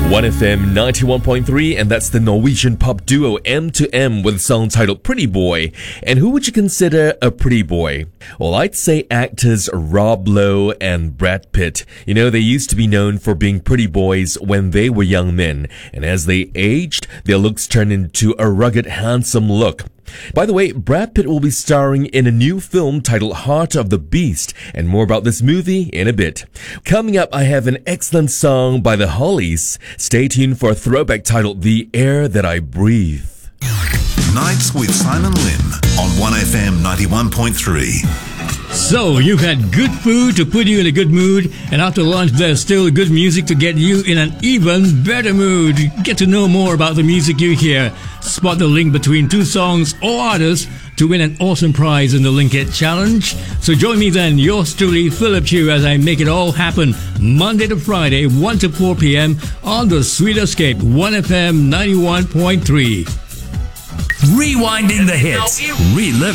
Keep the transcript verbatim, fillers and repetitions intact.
one F M ninety-one point three, and that's the Norwegian pop duo M two M with a song titled Pretty Boy. And who would you consider a pretty boy? Well, I'd say actors Rob Lowe and Brad Pitt. You know, they used to be known for being pretty boys when they were young men, and as they aged, their looks turned into a rugged, handsome look. By the way, Brad Pitt will be starring in a new film titled Heart of the Beast, and more about this movie in a bit. Coming up, I have an excellent song by the Hollies. Stay tuned for a throwback titled The Air That I Breathe. Nights with Simon Lim on one F M ninety-one point three. So, you've had good food to put you in a good mood, and after lunch there's still good music to get you in an even better mood. Get to know more about the music you hear. Spot the link between two songs or artists to win an awesome prize in the Link It Challenge. So join me then, yours truly, Philip Chu, as I make it all happen Monday to Friday, one to four p.m. on the Sweet Escape, one F M ninety-one point three. Rewinding the hits, reliving